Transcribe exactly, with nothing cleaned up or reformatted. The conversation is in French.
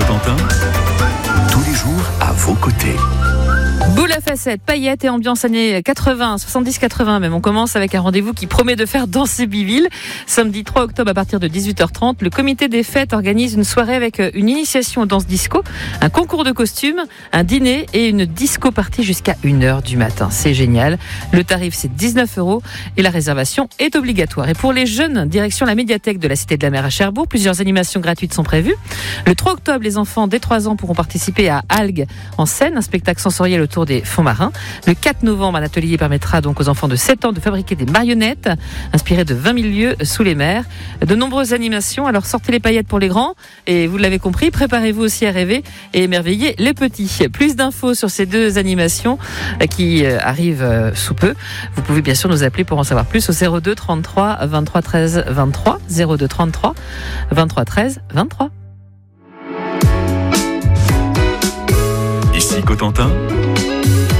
Cotentin, tous les jours à vos côtés. Boule à facettes, paillettes et ambiance années quatre-vingts, soixante-dix quatre-vingts même. On commence avec un rendez-vous qui promet de faire danser Biville. Samedi trois octobre à partir de dix-huit heures trente, le comité des fêtes organise une soirée avec une initiation aux danses disco, un concours de costumes, un dîner et une disco party jusqu'à une heure du matin. C'est génial. Le tarif c'est dix-neuf euros et la réservation est obligatoire. Et pour les jeunes, direction la médiathèque de la Cité de la Mer à Cherbourg, plusieurs animations gratuites sont prévues. Le trois octobre, les enfants dès trois ans pourront participer à Algues en scène, un spectacle sensoriel autour des fonds marins. Le quatre novembre, un atelier permettra donc aux enfants de sept ans de fabriquer des marionnettes inspirées de vingt mille lieux sous les mers. De nombreuses animations, alors sortez les paillettes pour les grands et vous l'avez compris, préparez-vous aussi à rêver et émerveiller les petits. Plus d'infos sur ces deux animations qui arrivent sous peu. Vous pouvez bien sûr nous appeler pour en savoir plus au zéro deux trente-trois vingt-trois treize vingt-trois, zéro deux trente-trois vingt-trois treize vingt-trois. Ici Cotentin,